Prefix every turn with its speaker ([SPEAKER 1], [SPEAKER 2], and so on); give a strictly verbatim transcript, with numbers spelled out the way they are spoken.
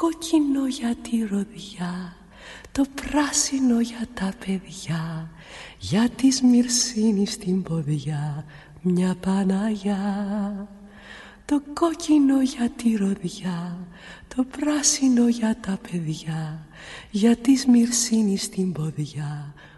[SPEAKER 1] κόκκινο για τη ροδιά, το πράσινο για τα παιδιά, για τη Σμυρσίνη στην ποδιά μια Παναγιά. Το κόκκινο για τη ροδιά, το πράσινο για τα παιδιά, για τη Σμυρσίνη στην ποδιά